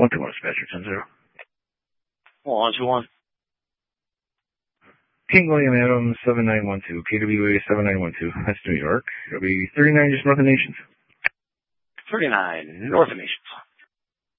121 dispatcher 10-0. 121. King William Adams 7912, KWA 7912. That's New York. It'll be 39 just north of Nations. 39 north of Nations.